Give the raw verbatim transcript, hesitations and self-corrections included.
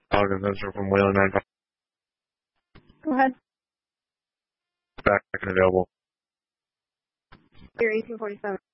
Logan Spencer from Wayland nine five. Go ahead. Back and available. You're eighteen forty-seven.